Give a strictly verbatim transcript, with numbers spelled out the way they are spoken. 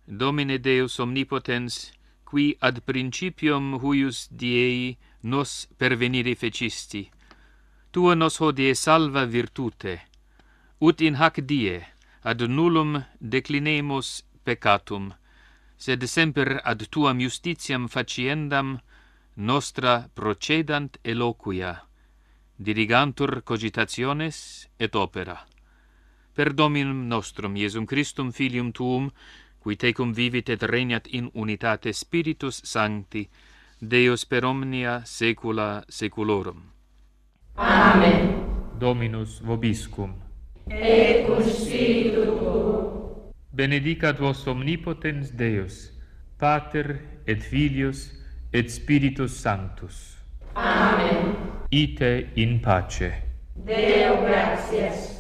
Domine Deus omnipotens, qui ad principium huius diei nos pervenire fecisti, tua nos hodie salva virtute, ut in hac die ad nullum declinemus peccatum, sed semper ad tuam justitiam faciendam nostra procedant eloquia, dirigantur cogitationes et opera. Per Dominum nostrum Iesum Christum Filium Tuum, qui tecum vivit et regnat in unitate Spiritus Sancti, Deus per omnia saecula saeculorum. Amen. Dominus vobiscum. Et cum spiritu tuo. Benedicat vos omnipotens Deus, Pater et Filius et Spiritus Sanctus. Amen. Ite in pace. Deo gratias.